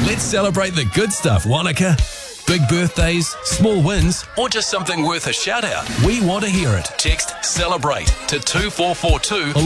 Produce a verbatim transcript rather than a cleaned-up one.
Let's celebrate the good stuff, Wanaka. Big birthdays, small wins, or just something worth a shout out. We want to hear it. Text CELEBRATE to two four four two